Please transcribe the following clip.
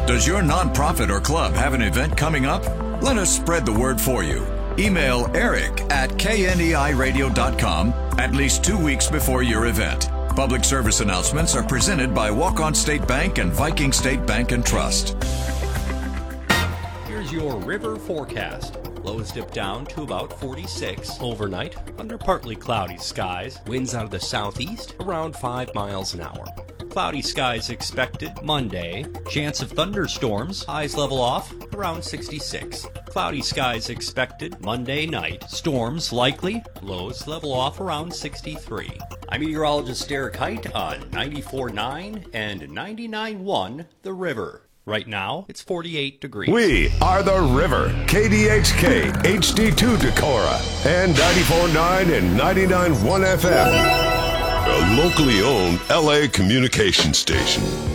Does your nonprofit or club have an event coming up? Let us spread the word for you. Email eric@kneiradio.com at least 2 weeks before your event. Public service announcements are presented by Walk-On State Bank and Viking State Bank and Trust. Here's your river forecast. Lows dip down to about 46 overnight under partly cloudy skies. Winds out of the southeast around 5 miles an hour. Cloudy skies expected Monday. Chance of thunderstorms. Highs level off around 66. Cloudy skies expected Monday night. Storms likely. Lows level off around 63. I'm meteorologist Derek Height on 94.9 and 99.1 The River. Right now, it's 48 degrees. We are The River, KDHK, HD2 Decorah, and 94.9 and 99.1 FM. A locally owned LA communication station.